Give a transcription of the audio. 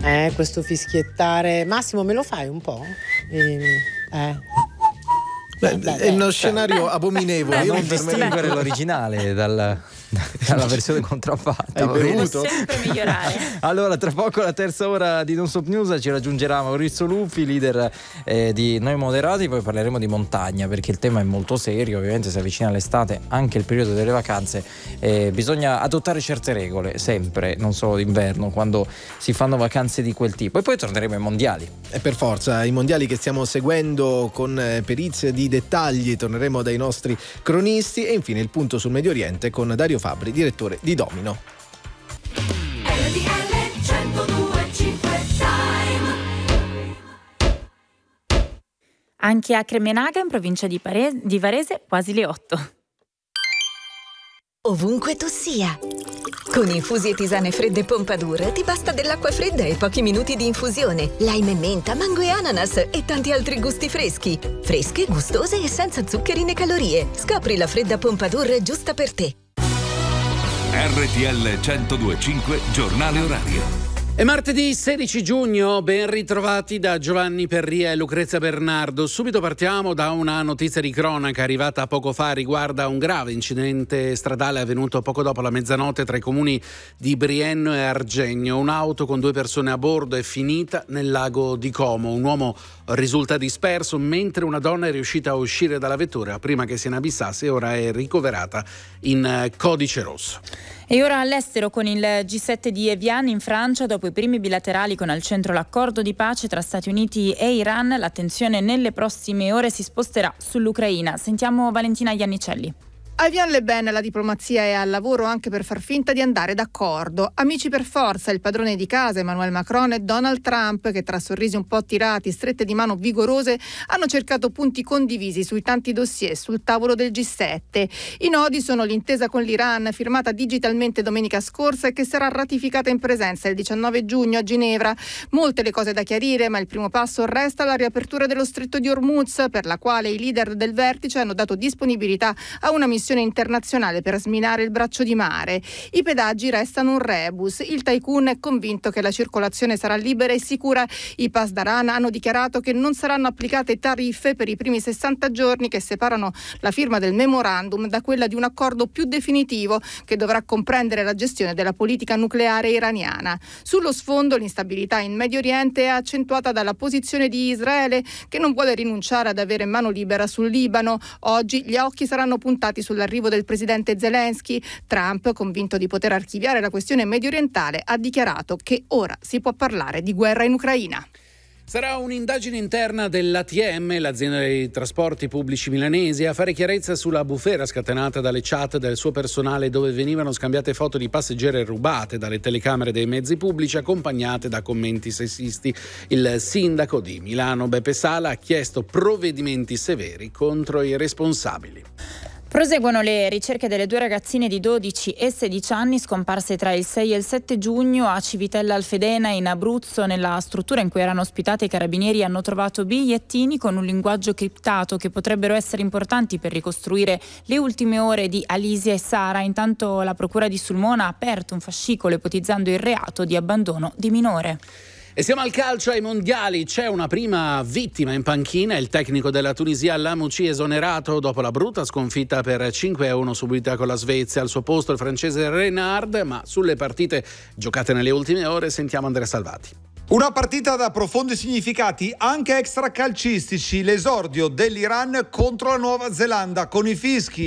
Questo fischiettare. Massimo, me lo fai un po'? È uno scenario abominevole. Non distinguere l'originale dalla versione contraffatta. Hai bevuto? Sempre migliorare. Allora, tra poco la terza ora di Non Stop News ci raggiungerà Maurizio Lupi, leader di Noi Moderati. Poi parleremo di montagna, perché il tema è molto serio. Ovviamente si avvicina l'estate, anche il periodo delle vacanze, bisogna adottare certe regole sempre, non solo d'inverno, quando si fanno vacanze di quel tipo. E poi torneremo ai mondiali. E per forza, i mondiali che stiamo seguendo con perizie di dettagli. Torneremo dai nostri cronisti e infine il punto sul Medio Oriente con Dario Fabbri, direttore di Domino. Anche a Cremenaga, in provincia di Varese, quasi le 8. Ovunque tu sia. Con infusi e tisane fredde Pompadour ti basta dell'acqua fredda e pochi minuti di infusione. Lime e menta, mango e ananas e tanti altri gusti freschi. Fresche, gustose e senza zuccheri né calorie. Scopri la fredda Pompadour giusta per te. RTL 102.5 Giornale Orario. È martedì 16 giugno, ben ritrovati da Giovanni Perria e Lucrezia Bernardo. Subito partiamo da una notizia di cronaca arrivata poco fa, riguarda un grave incidente stradale avvenuto poco dopo la mezzanotte tra i comuni di Brienno e Argegno. Un'auto con 2 persone a bordo è finita nel lago di Como. Un uomo risulta disperso, mentre una donna è riuscita a uscire dalla vettura prima che si inabissasse e ora è ricoverata in codice rosso. E ora all'estero con il G7 di Evian in Francia, dopo i primi bilaterali con al centro l'accordo di pace tra Stati Uniti e Iran, l'attenzione nelle prossime ore si sposterà sull'Ucraina. Sentiamo Valentina Iannicelli. A Evian Le Pen la diplomazia è al lavoro anche per far finta di andare d'accordo. Amici per forza, il padrone di casa Emmanuel Macron e Donald Trump, che tra sorrisi un po' tirati, strette di mano vigorose, hanno cercato punti condivisi sui tanti dossier sul tavolo del G7. I nodi sono l'intesa con l'Iran, firmata digitalmente domenica scorsa e che sarà ratificata in presenza il 19 giugno a Ginevra. Molte le cose da chiarire, ma il primo passo resta la riapertura dello stretto di Hormuz, per la quale i leader del vertice hanno dato disponibilità a una missione internazionale per sminare il braccio di mare. I pedaggi restano un rebus. Il tycoon è convinto che la circolazione sarà libera e sicura. I Pasdaran hanno dichiarato che non saranno applicate tariffe per i primi 60 giorni che separano la firma del memorandum da quella di un accordo più definitivo che dovrà comprendere la gestione della politica nucleare iraniana. Sullo sfondo l'instabilità in Medio Oriente è accentuata dalla posizione di Israele, che non vuole rinunciare ad avere mano libera sul Libano. Oggi gli occhi saranno puntati sull'arrivo del presidente Zelensky. Trump, convinto di poter archiviare la questione mediorientale, ha dichiarato che ora si può parlare di guerra in Ucraina. Sarà un'indagine interna dell'ATM, l'azienda dei trasporti pubblici milanesi, a fare chiarezza sulla bufera scatenata dalle chat del suo personale, dove venivano scambiate foto di passeggeri rubate dalle telecamere dei mezzi pubblici accompagnate da commenti sessisti. Il sindaco di Milano Beppe Sala ha chiesto provvedimenti severi contro i responsabili. Proseguono le ricerche delle 2 ragazzine di 12 e 16 anni scomparse tra il 6 e il 7 giugno a Civitella Alfedena in Abruzzo. Nella struttura in cui erano ospitate i carabinieri hanno trovato bigliettini con un linguaggio criptato che potrebbero essere importanti per ricostruire le ultime ore di Alisia e Sara. Intanto la procura di Sulmona ha aperto un fascicolo ipotizzando il reato di abbandono di minore. E siamo al calcio, ai mondiali. C'è una prima vittima in panchina, il tecnico della Tunisia Lamouchi, esonerato dopo la brutta sconfitta per 5-1 subita con la Svezia. Al suo posto il francese Renard, ma sulle partite giocate nelle ultime ore sentiamo Andrea Salvati. Una partita da profondi significati anche extracalcistici, l'esordio dell'Iran contro la Nuova Zelanda con i fischi